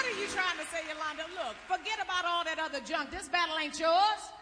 are you trying to say, Yolanda? Look, forget about all that other junk. This battle ain't yours.